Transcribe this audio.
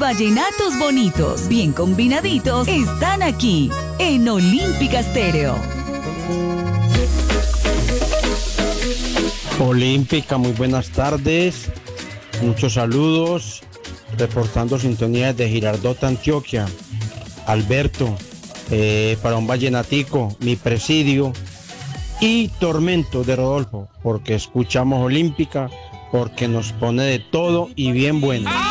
vallenatos bonitos, bien combinaditos, están aquí, en Olímpica Estéreo. Olímpica, muy buenas tardes, muchos saludos, reportando sintonía desde Girardota, Antioquia. Alberto, para un vallenatico, mi presidio, y Tormento de Rodolfo, porque escuchamos Olímpica, porque nos pone de todo y bien bueno.